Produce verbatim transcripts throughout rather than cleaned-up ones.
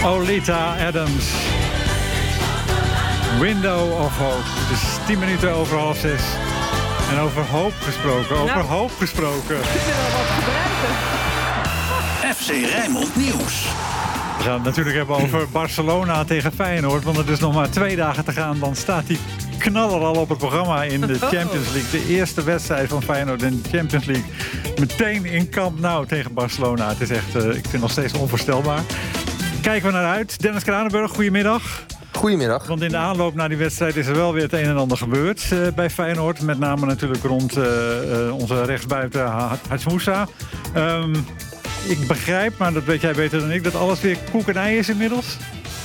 Oleta Adams. Window of Hope. Het is tien minuten over half zes. En over hoop gesproken, over nou, hoop gesproken. Ik wil wel wat gebruiken. F C Rijnmond Nieuws. We gaan het natuurlijk hebben over Barcelona tegen Feyenoord. Want er is nog maar twee dagen te gaan. Dan staat die knaller al op het programma in de Champions League. De eerste wedstrijd van Feyenoord in de Champions League. Meteen in Camp Nou tegen Barcelona. Het is echt, uh, ik vind het nog steeds onvoorstelbaar. Kijken we naar uit. Dennis Kranenburg, goedemiddag. Goedemiddag. Want in de aanloop naar die wedstrijd is er wel weer het een en ander gebeurd uh, bij Feyenoord. Met name natuurlijk rond uh, uh, onze rechtsbuiten Hatsmoussa. Um, ik begrijp, maar dat weet jij beter dan ik, dat alles weer koek en ei is inmiddels.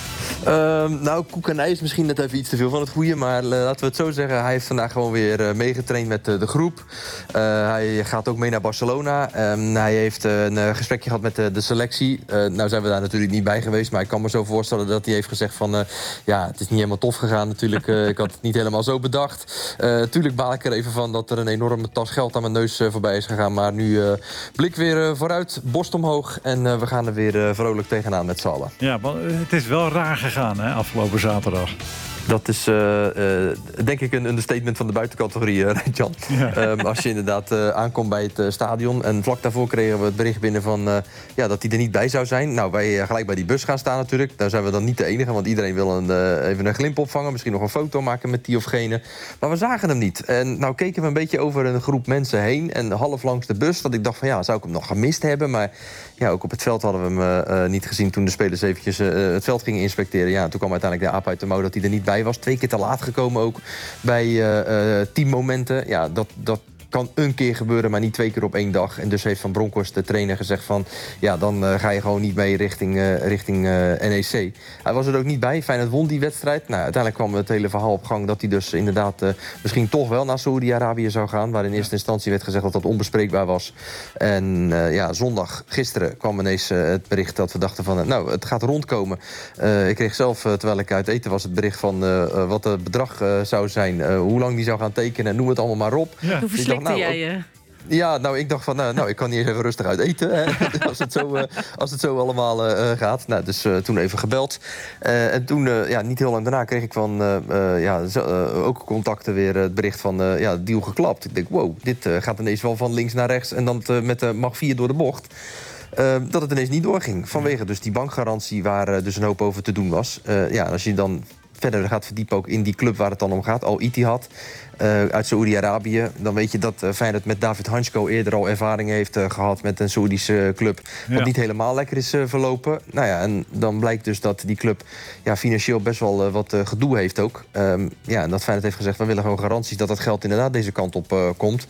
Uh, nou, koek en ei is misschien net even iets te veel van het goede. Maar uh, laten we het zo zeggen, hij heeft vandaag gewoon weer uh, meegetraind met uh, de groep. Uh, hij gaat ook mee naar Barcelona. Um, hij heeft uh, een uh, gesprekje gehad met uh, de selectie. Uh, nou zijn we daar natuurlijk niet bij geweest. Maar ik kan me zo voorstellen dat hij heeft gezegd van... Uh, ja, het is niet helemaal tof gegaan natuurlijk. Uh, ik had het niet helemaal zo bedacht. Uh, tuurlijk baal ik er even van dat er een enorme tas geld aan mijn neus uh, voorbij is gegaan. Maar nu uh, blik weer uh, vooruit, borst omhoog. En uh, we gaan er weer uh, vrolijk tegenaan met z'n allen. Ja, maar het is wel raar gegaan, hè, afgelopen zaterdag. Dat is uh, uh, denk ik een understatement van de buitencategorie, uh, Jan. Ja. Um, als je inderdaad uh, aankomt bij het uh, stadion. En vlak daarvoor kregen we het bericht binnen van, uh, ja, dat hij er niet bij zou zijn. Nou, wij uh, gelijk bij die bus gaan staan natuurlijk. Daar zijn we dan niet de enige, want iedereen wil een, uh, even een glimp opvangen. Misschien nog een foto maken met die of gene. Maar we zagen hem niet. En nou keken we een beetje over een groep mensen heen. En half langs de bus, dat ik dacht van ja, zou ik hem nog gemist hebben? Maar ja, ook op het veld hadden we hem uh, niet gezien toen de spelers eventjes uh, het veld gingen inspecteren. Ja, toen kwam uiteindelijk de aap uit de mouw dat hij er niet bij was. Twee keer te laat gekomen ook bij uh, uh, teammomenten. Ja, dat, dat kan een keer gebeuren, maar niet twee keer op één dag. En dus heeft Van Bronckhorst, de trainer, gezegd van... ja, dan uh, ga je gewoon niet mee richting, uh, richting uh, N E C. Hij was er ook niet bij. Feyenoord won die wedstrijd. Nou, uiteindelijk kwam het hele verhaal op gang... dat hij dus inderdaad uh, misschien toch wel naar Saoedi-Arabië zou gaan... waar in eerste instantie werd gezegd dat dat onbespreekbaar was. En uh, ja, zondag, gisteren, kwam ineens uh, het bericht dat we dachten van... Uh, nou, het gaat rondkomen. Uh, ik kreeg zelf, uh, terwijl ik uit eten was, het bericht van... Uh, uh, wat het bedrag uh, zou zijn, uh, hoe lang die zou gaan tekenen... en noem het allemaal maar op. Ja. Hoe Nou, jij je? Ja, nou, ik dacht van, nou, nou ik kan niet eens even rustig uit eten. Hè, als, het zo, uh, als het zo allemaal uh, gaat. Nou, dus uh, toen even gebeld. Uh, en toen, uh, ja, niet heel lang daarna kreeg ik van, uh, uh, ja, zo, uh, ook contacten weer uh, het bericht van, uh, ja, deal geklapt. Ik denk, wow, dit uh, gaat ineens wel van links naar rechts. En dan uh, met de mag vier door de bocht. Uh, dat het ineens niet doorging. Vanwege dus die bankgarantie waar uh, dus een hoop over te doen was. Uh, ja, als je dan verder gaat verdiepen ook in die club waar het dan om gaat, Al Ittihad. Uh, uit Saoedi-Arabië. Dan weet je dat uh, Feyenoord met David Hansko eerder al ervaring heeft uh, gehad met een Saoedische club. Wat ja. niet helemaal lekker is uh, verlopen. Nou ja, en dan blijkt dus dat die club ja, financieel best wel uh, wat uh, gedoe heeft ook. Um, ja, en dat Feyenoord heeft gezegd, we willen gewoon garanties dat dat geld inderdaad deze kant op uh, komt.